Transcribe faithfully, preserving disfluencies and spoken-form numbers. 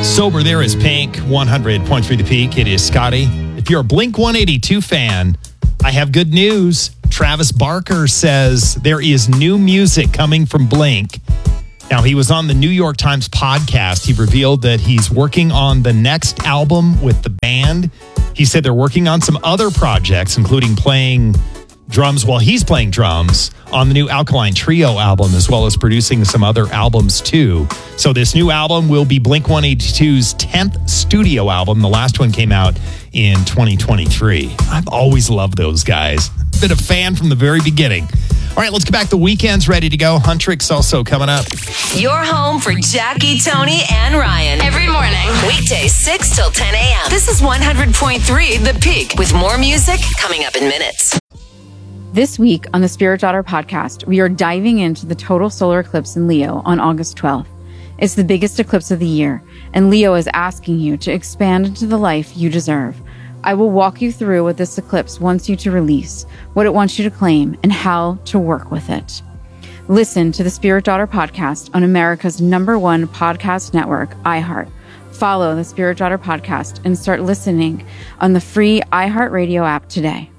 Sober, there is Pink, one hundred point three The Peak. It is Scotty. If you're a Blink one eighty-two fan, I have good news. Travis Barker says there is new music coming from Blink. Now, he was on the New York Times podcast. He revealed that he's working on the next album with the band. He said they're working on some other projects, including playing drums while he's playing drums on the new Alkaline Trio album, as well as producing some other albums too. So this new album will be Blink one eighty-two's tenth studio album. The last one came out in twenty twenty-three. I've always loved those guys. Been a fan from the very beginning. All right, let's get back. The weekend's ready to go. Huntrix also coming up. Your home for Jackie, Tony, and Ryan. Every morning. Weekdays six till ten a.m. This is one hundred point three The Peak, with more music coming up in minutes. This week on the Spirit Daughter podcast, we are diving into the total solar eclipse in Leo on August twelfth. It's the biggest eclipse of the year, and Leo is asking you to expand into the life you deserve. I will walk you through what this eclipse wants you to release, what it wants you to claim, and how to work with it. Listen to the Spirit Daughter podcast on America's number one podcast network, iHeart. Follow the Spirit Daughter podcast and start listening on the free iHeartRadio app today.